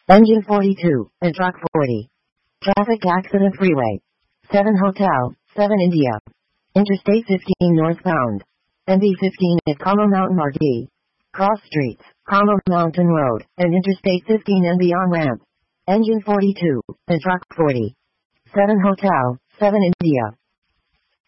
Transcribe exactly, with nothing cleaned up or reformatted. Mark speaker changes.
Speaker 1: Engine forty-two, and truck forty. Traffic accident freeway. seven Hotel, seven India. Interstate fifteen northbound. M B fifteen at Como Mountain Marquee. Cross streets, Como Mountain Road, and Interstate fifteen and beyond ramp. Engine forty-two, and truck forty. seven Hotel, seven India.